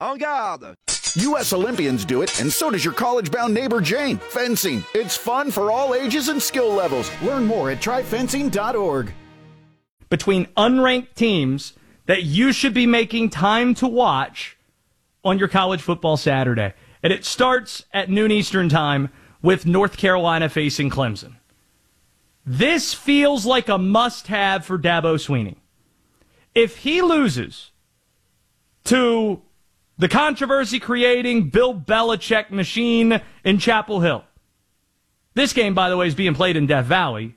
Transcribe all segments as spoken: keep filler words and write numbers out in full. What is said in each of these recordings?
En garde! U S Olympians do it, and so does your college-bound neighbor Jane. Fencing. It's fun for all ages and skill levels. Learn more at try fencing dot org. Between unranked teams that you should be making time to watch on your college football Saturday. And it starts at noon Eastern time with North Carolina facing Clemson. This feels like a must-have for Dabo Swinney. If he loses to the controversy-creating Bill Belichick machine in Chapel Hill, this game, by the way, is being played in Death Valley,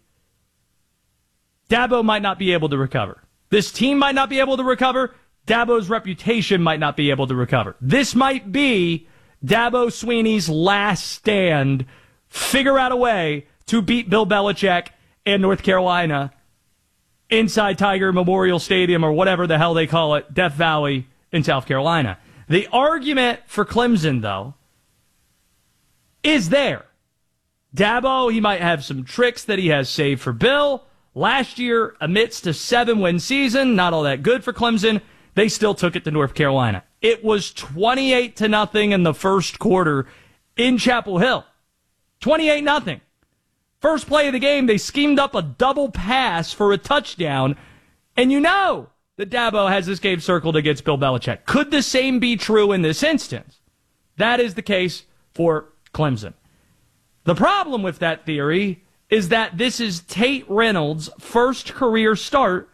Dabo might not be able to recover. This team might not be able to recover. Dabo's reputation might not be able to recover. This might be Dabo Swinney's last stand. Figure out a way to beat Bill Belichick and North Carolina inside Tiger Memorial Stadium or whatever the hell they call it, Death Valley in South Carolina. The argument for Clemson, though, is there. Dabo, he might have some tricks that he has saved for Bill. Last year, amidst a seven-win season, not all that good for Clemson, they still took it to North Carolina. It was twenty-eight to nothing in the first quarter in Chapel Hill. twenty-eight nothing. First play of the game, they schemed up a double pass for a touchdown, and you know that Dabo has this game circled against Bill Belichick. Could the same be true in this instance? That is the case for Clemson. The problem with that theory is that this is Tate Reynolds' first career start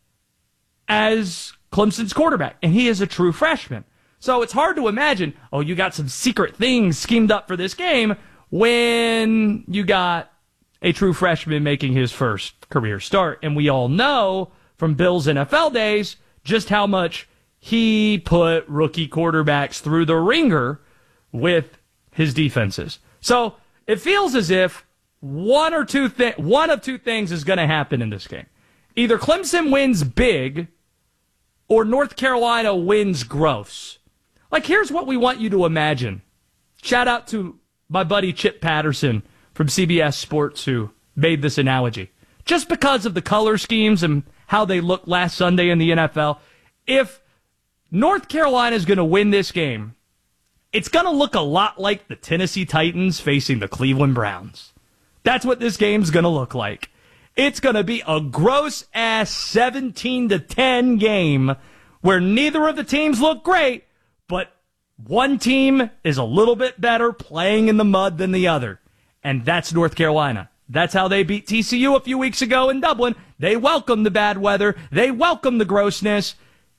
as Clemson's quarterback, and he is a true freshman. So it's hard to imagine, oh, you got some secret things schemed up for this game when you got a true freshman making his first career start. And we all know from Bill's N F L days just how much he put rookie quarterbacks through the ringer with his defenses. So it feels as if one or two thi- one of two things is going to happen in this game. Either Clemson wins big or North Carolina wins gross. Like, here's what we want you to imagine. Shout out to my buddy Chip Patterson from C B S Sports who made this analogy. Just because of the color schemes and how they looked last Sunday in the N F L, if North Carolina is going to win this game, it's going to look a lot like the Tennessee Titans facing the Cleveland Browns. That's what this game's going to look like. It's going to be a gross-ass seventeen to ten game where neither of the teams look great, but one team is a little bit better playing in the mud than the other. And that's North Carolina. That's how they beat T C U a few weeks ago in Dublin. They welcome the bad weather. They welcome the grossness.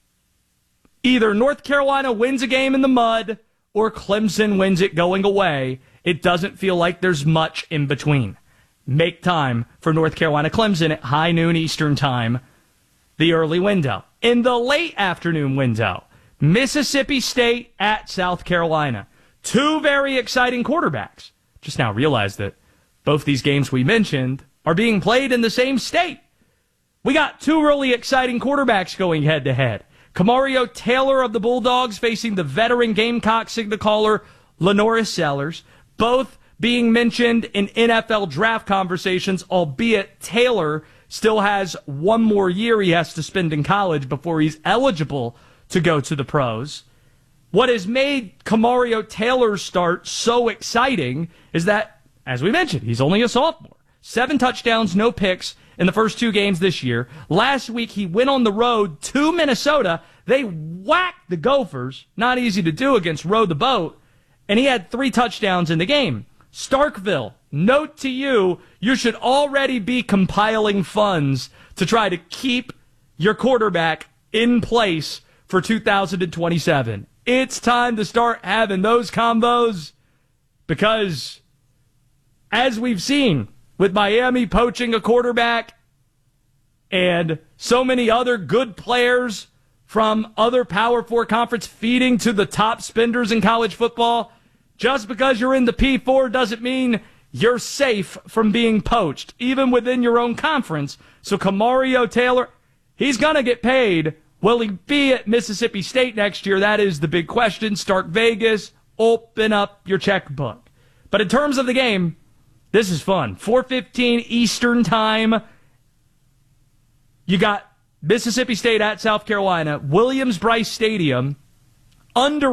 Either North Carolina wins a game in the mud or Clemson wins it going away. It doesn't feel like there's much in between. Make time for North Carolina Clemson at high noon Eastern time, the early window. In the late afternoon window, Mississippi State at South Carolina. Two very exciting quarterbacks. Just now realized that both these games we mentioned are being played in the same state. We got two really exciting quarterbacks going head-to-head. Camario Taylor of the Bulldogs facing the veteran Gamecock signal caller LaNorris Sellers, both being mentioned in N F L draft conversations, albeit Taylor still has one more year he has to spend in college before he's eligible to go to the pros. What has made Camario Taylor's start so exciting is that, as we mentioned, he's only a sophomore. Seven touchdowns, no picks in the first two games this year. Last week, he went on the road to Minnesota. They whacked the Gophers. Not easy to do against Row the Boat. And he had three touchdowns in the game. Starkville, note to you, you should already be compiling funds to try to keep your quarterback in place for two thousand twenty-seven. It's time to start having those combos because, as we've seen with Miami poaching a quarterback and so many other good players from other Power Four conference feeding to the top spenders in college football, just because you're in the P four doesn't mean you're safe from being poached, even within your own conference. So Camario Taylor, he's going to get paid. Will he be at Mississippi State next year? That is the big question. Stark Vegas, open up your checkbook. But in terms of the game, this is fun. four fifteen Eastern time. You got Mississippi State at South Carolina, Williams-Brice Stadium, under